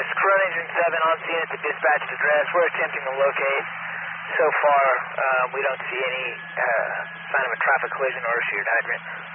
Corona Engine 7 on scene at the dispatched address. We're attempting to locate. So far, we don't see any sign of a traffic collision or a shared hydrant.